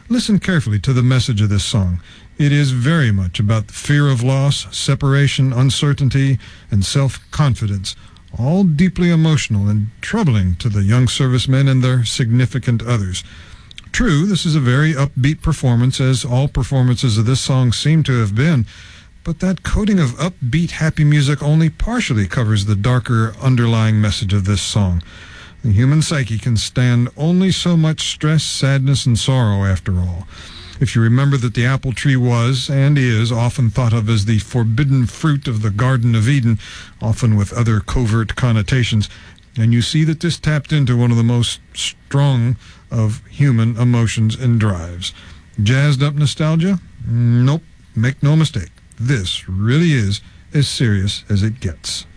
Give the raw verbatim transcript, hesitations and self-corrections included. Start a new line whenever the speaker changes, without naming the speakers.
Listen carefully to the message of this song. It is very much about the fear of loss, separation, uncertainty, and self-confidence, all deeply emotional and troubling to the young servicemen and their significant others. True, this is a very upbeat performance, as all performances of this song seem to have been, but that coating of upbeat, happy music only partially covers the darker underlying message of this song. The human psyche can stand only so much stress, sadness, and sorrow, after all. If you remember that the apple tree was, and is, often thought of as the forbidden fruit of the Garden of Eden, often with other covert connotations, and you see that this tapped into one of the most strong of human emotions and drives. Jazzed up nostalgia? Nope. Make no mistake. This really is as serious as it gets.